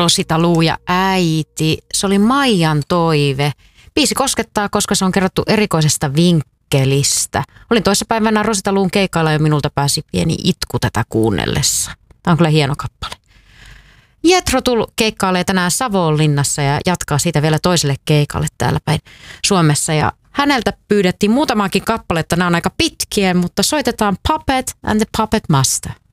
Rosita Luu ja äiti. Se oli Maijan toive. Biisi koskettaa, koska se on kerrottu erikoisesta vinkkelistä. Olin toissapäivänä Rosita Luun keikalla ja minulta pääsi pieni itku tätä kuunnellessa. Tämä on kyllä hieno kappale. Jethro Tull keikkailee tänään Savonlinnassa ja jatkaa siitä vielä toiselle keikalle täällä päin Suomessa. Ja häneltä pyydettiin muutamaankin kappaletta, nämä on aika pitkiä, mutta soitetaan Puppet and the Puppet Master.